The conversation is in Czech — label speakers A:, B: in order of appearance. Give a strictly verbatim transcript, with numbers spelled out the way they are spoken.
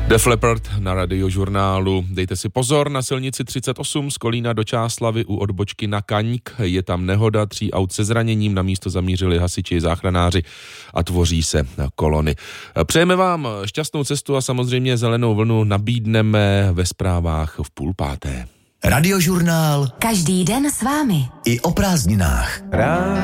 A: Def Leppard na Radiožurnálu. Dejte si pozor, na silnici třicet osm z Kolína do Čáslavy u odbočky na Kaňk je tam nehoda, tří aut se zraněním, na místo zamířili hasiči, záchranáři a tvoří se kolony. Přejeme vám šťastnou cestu a samozřejmě zelenou vlnu nabídneme ve zprávách v půl páté.
B: Radiožurnál.
C: Každý den s vámi.
B: I o prázdninách.